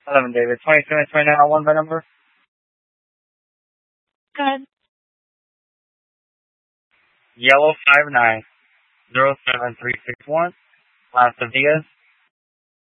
11, David. 2729 on one by number. Good. Yellow 59 07361. Last of Diaz.